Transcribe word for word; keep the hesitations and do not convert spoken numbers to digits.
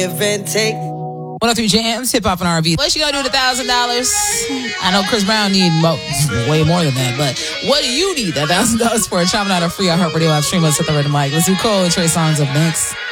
Give and take. one oh three Jams, hip hop and R and B. What you gonna do with a thousand dollars? I know Chris Brown need mo- way more than that, but what do you need that thousand dollars for? Chopping out a free iHeartRadio app, stream us at the Red Mic. Let's do Cole and Trey Songz up next.